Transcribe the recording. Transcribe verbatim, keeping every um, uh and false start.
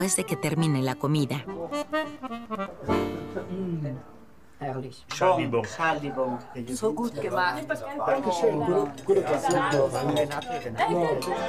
después de que termine la comida. Mm. Herrlich. Charlie Bon. Charlie Bon. So gut gemacht. Dankeschön. Gute, gute Klasse.